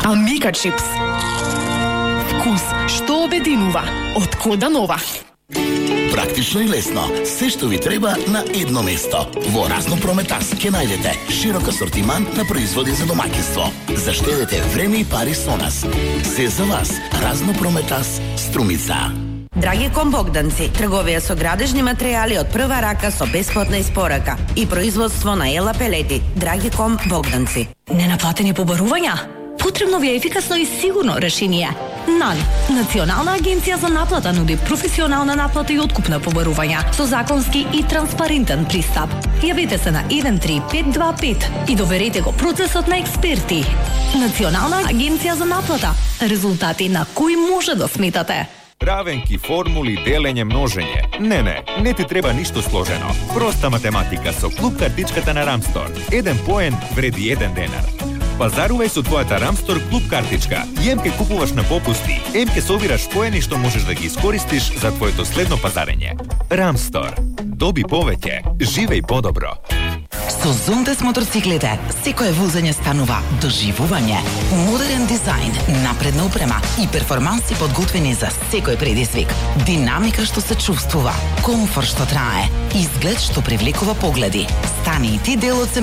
Амика чипс. Вкус што обединува од Кода Нова. Практично и лесно. Се што ви треба на едно место. Во Разно Прометас ќе најдете широк асортиман на производи за домаќинство. Заштедете време и пари со нас. Се за вас. Разно Прометас, Струмица. Драги комбогданци, трговија со градежни материјали од прва рака со бесплатна испорака и производство на Ела Пелети. Драги комбогданци. Ненаплатени побарувања? Потребно ви е ефикасно и сигурно решение. НАН, Национална агенција за наплата, нуди професионална наплата и откуп на побарувања со законски и транспарентен пристап. Јавете се на 13525 и доверете го процесот на експерти. Национална агенција за наплата. Резултати на кои може да сметате. Равенки, формули, делење, множење. Не ти треба ништо сложено. Проста математика со клуб картичката на Рамстор. 1 поен вреди 1 денар. Пазарувај со твојата Рамстор клуб картичка. Емке купуваш на попусти, емке собираш поени што можеш да ги искористиш за твоето следно пазарење. Рамстор. Доби повеќе, живеј подобро. Со Зонтес мотоциклите, секое возење станува доживување. Модерен дизајн, напредна упрема и перформанси подготвени за секој предизвик. Динамика што се чувствува, комфорт што трае, изглед што привлекува погледи. Стани и ти дел од